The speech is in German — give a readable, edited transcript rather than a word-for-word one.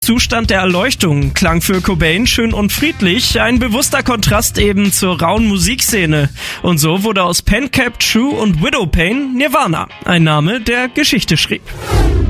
Zustand der Erleuchtung klang für Cobain schön und friedlich, ein bewusster Kontrast eben zur rauen Musikszene. Und so wurde aus Pen Cap True und Widowpain Nirvana, ein Name, der Geschichte schrieb.